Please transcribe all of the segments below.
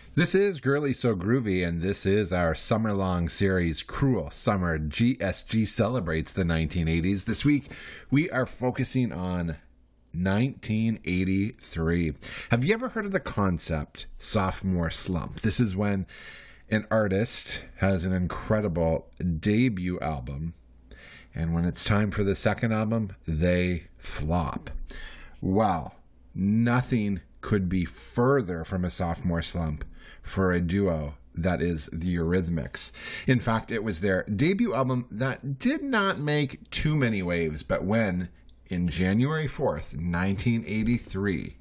This is Girly So Groovy, and this is our summer-long series, Cruel Summer. GSG celebrates the 1980s. This week, we are focusing on 1983. Have you ever heard of the concept sophomore slump? This is when an artist has an incredible debut album, and when it's time for the second album, they flop. Wow, nothing could be further from a sophomore slump for a duo that is the Eurythmics. In fact, it was their debut album that did not make too many waves, but when, in January 4th, 1983,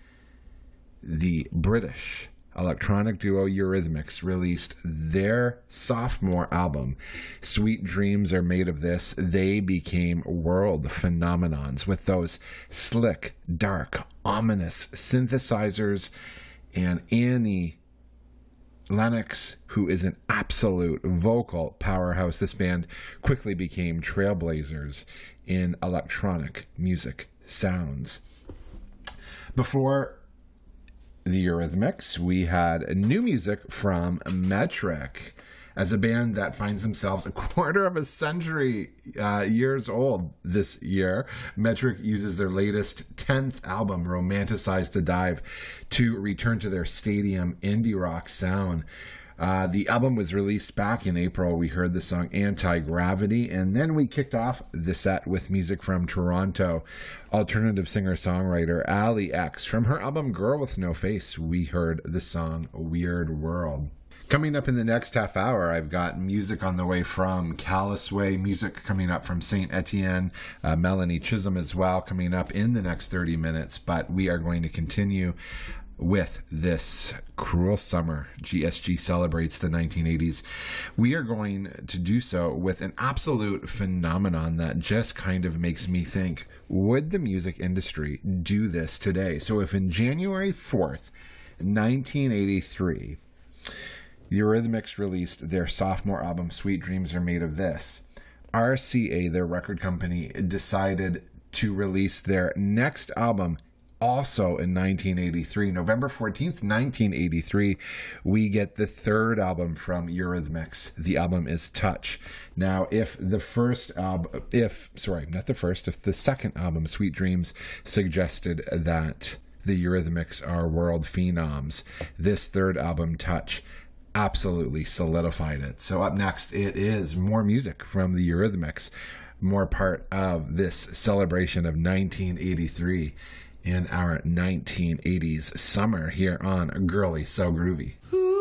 the British electronic duo Eurythmics released their sophomore album, Sweet Dreams Are Made of This, they became world phenomenons with those slick, dark, ominous synthesizers, and Annie Lennox, who is an absolute vocal powerhouse. This band quickly became trailblazers in electronic music sounds. Before the Eurythmics, we had new music from Metric, as a band that finds themselves a quarter of a century years old this year. Metric uses their latest 10th album, Romanticize the Dive, to return to their stadium indie rock sound. The album was released back in April. We heard the song Anti-Gravity, and then we kicked off the set with music from Toronto alternative singer-songwriter Ali X. From her album Girl With No Face, we heard the song Weird World. Coming up in the next half hour, I've got music on the way from Callous Way, music coming up from St. Etienne, Melanie Chisholm as well, coming up in the next 30 minutes. But we are going to continue with this Cruel Summer. GSG celebrates the 1980s. We are going to do so with an absolute phenomenon that just kind of makes me think, would the music industry do this today? So if in January 4th, 1983, the Eurythmics released their sophomore album, Sweet Dreams Are Made of This, RCA, their record company, decided to release their next album also in 1983. November 14th, 1983, we get the third album from Eurythmics. The album is Touch. Now, if the second album, Sweet Dreams, suggested that the Eurythmics are world phenoms, this third album, Touch, absolutely solidified it. So up next, it is more music from the Eurythmics, more part of this celebration of 1983 in our 1980s summer here on Girly So Groovy.